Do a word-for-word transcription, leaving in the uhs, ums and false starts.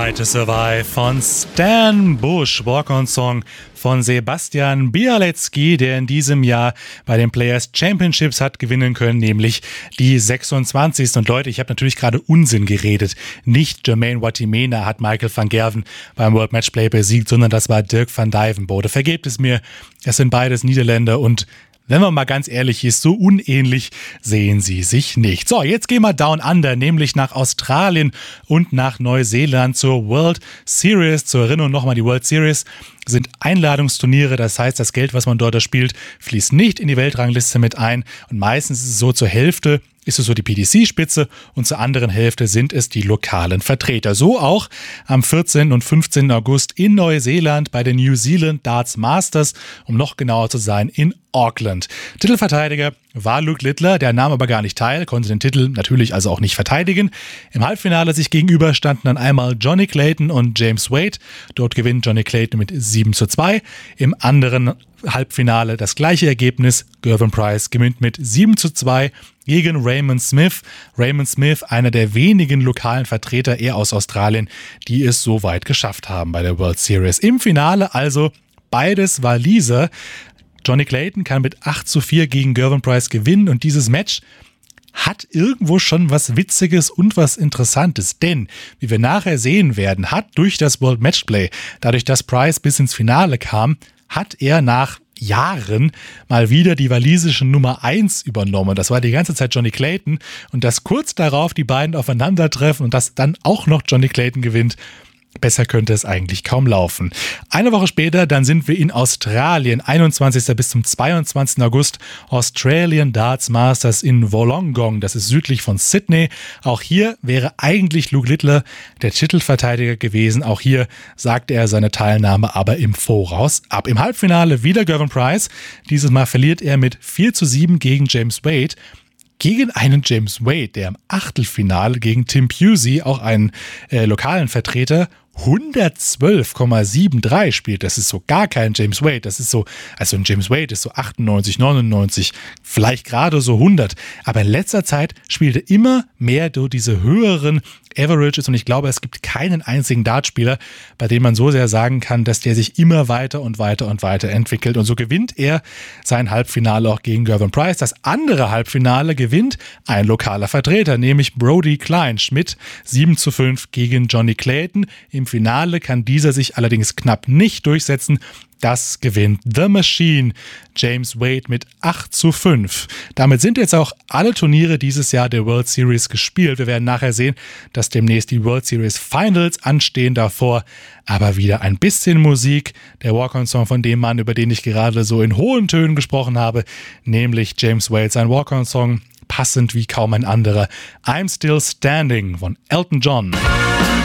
Right to Survive von Stan Bush, Walk-on-Song von Sebastian Bialecki, der in diesem Jahr bei den Players Championships hat gewinnen können, nämlich die sechsundzwanzigste Und Leute, ich habe natürlich gerade Unsinn geredet. Nicht Jermaine Watimena hat Michael van Gerwen beim World Matchplay besiegt, sondern das war Dirk van Dijvenbode. Vergebt es mir, es sind beides Niederländer und wenn man mal ganz ehrlich ist, so unähnlich sehen sie sich nicht. So, jetzt gehen wir down under, nämlich nach Australien und nach Neuseeland zur World Series. Zur Erinnerung nochmal, die World Series sind Einladungsturniere, das heißt, das Geld, was man dort spielt, fließt nicht in die Weltrangliste mit ein und meistens ist es so, zur Hälfte ist es so die P D C-Spitze und zur anderen Hälfte sind es die lokalen Vertreter. So auch am vierzehnten und fünfzehnten August in Neuseeland bei den New Zealand Darts Masters, um noch genauer zu sein, in Auckland. Titelverteidiger war Luke Littler, der nahm aber gar nicht teil, konnte den Titel natürlich also auch nicht verteidigen. Im Halbfinale sich gegenüber standen dann einmal Johnny Clayton und James Wade. Dort gewinnt Johnny Clayton mit sieben zu zwei. Im anderen Halbfinale das gleiche Ergebnis. Gervin Price gewinnt mit sieben zu zwei gegen Raymond Smith. Raymond Smith, einer der wenigen lokalen Vertreter, eher aus Australien, die es so weit geschafft haben bei der World Series. Im Finale also beides Waliser. Johnny Clayton kann mit acht zu vier gegen Gervin Price gewinnen und dieses Match hat irgendwo schon was Witziges und was Interessantes, denn, wie wir nachher sehen werden, hat durch das World Matchplay, dadurch, dass Price bis ins Finale kam, hat er nach Jahren mal wieder die walisische Nummer eins übernommen. Das war die ganze Zeit Johnny Clayton und dass kurz darauf die beiden aufeinandertreffen und dass dann auch noch Johnny Clayton gewinnt, besser könnte es eigentlich kaum laufen. Eine Woche später, dann sind wir in Australien, einundzwanzigsten bis zum zweiundzwanzigsten August, Australian Darts Masters in Wollongong, das ist südlich von Sydney. Auch hier wäre eigentlich Luke Littler der Titelverteidiger gewesen. Auch hier sagte er seine Teilnahme aber im Voraus ab. Im Halbfinale wieder Gervin Price. Dieses Mal verliert er mit vier zu sieben gegen James Wade. Gegen einen James Wade, der im Achtelfinale gegen Tim Pusey, auch einen äh, lokalen Vertreter, hundertzwölf Komma dreiundsiebzig spielt. Das ist so gar kein James Wade. Das ist so, also ein James Wade ist so achtundneunzig, neunundneunzig, vielleicht gerade so hundert. Aber in letzter Zeit spielt er immer mehr durch diese höheren Averages und ich glaube, es gibt keinen einzigen Dartspieler, bei dem man so sehr sagen kann, dass der sich immer weiter und weiter und weiter entwickelt. Und so gewinnt er sein Halbfinale auch gegen Gervin Price. Das andere Halbfinale gewinnt ein lokaler Vertreter, nämlich Brody Kleinschmidt, sieben zu fünf gegen Johnny Clayton. Im Finale kann dieser sich allerdings knapp nicht durchsetzen. Das gewinnt The Machine, James Wade, mit acht zu fünf. Damit sind jetzt auch alle Turniere dieses Jahr der World Series gespielt. Wir werden nachher sehen, dass demnächst die World Series Finals anstehen davor. Aber wieder ein bisschen Musik. Der Walk-on-Song von dem Mann, über den ich gerade so in hohen Tönen gesprochen habe, nämlich James Wade, sein Walk-on-Song, passend wie kaum ein anderer. I'm Still Standing von Elton John.